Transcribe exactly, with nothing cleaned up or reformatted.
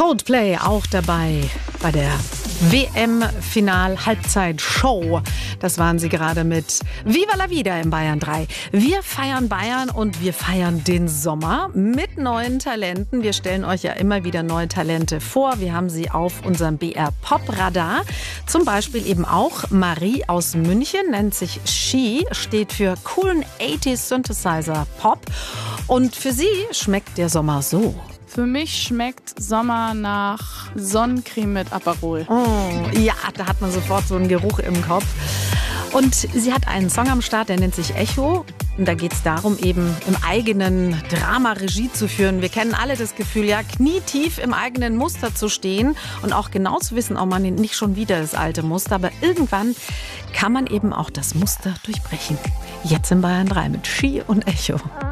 Coldplay auch dabei bei der W M-Final-Halbzeit-Show. Das waren sie gerade mit Viva la Vida im Bayern drei. Wir feiern Bayern und wir feiern den Sommer mit neuen Talenten. Wir stellen euch ja immer wieder neue Talente vor. Wir haben sie auf unserem B R Pop-Radar. Zum Beispiel eben auch Marie aus München, nennt sich She, steht für coolen achtziger Synthesizer Pop. Und für sie schmeckt der Sommer so. Für mich schmeckt Sommer nach Sonnencreme mit Aperol. Oh, ja, da hat man sofort so einen Geruch im Kopf. Und sie hat einen Song am Start, der nennt sich Echo. Und da geht es darum, eben im eigenen Drama Regie zu führen. Wir kennen alle das Gefühl, ja, knietief im eigenen Muster zu stehen und auch genau zu wissen, oh man, nicht schon wieder das alte Muster. Aber irgendwann kann man eben auch das Muster durchbrechen. Jetzt in Bayern drei mit She und Echo.